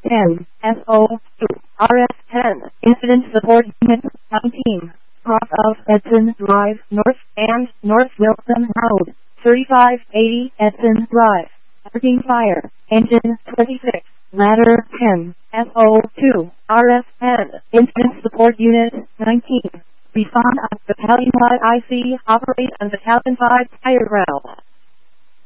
10, SO2, RS10, Incident Support Unit 19, cross of Edson Drive, North and North Wilson Road, 3580 Edson Drive. Starting fire, engine 26, ladder 10, SO2, RS10, Incident Support Unit 19. Respond at Battalion 5 IC, operate on Battalion 5 higher ground.